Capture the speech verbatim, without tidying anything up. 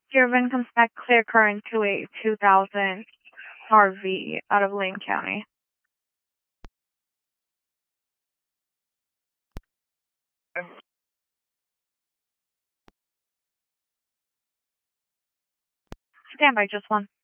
Your VIN comes back clear current to a two thousand R V out of Lane County. Stand by, just one.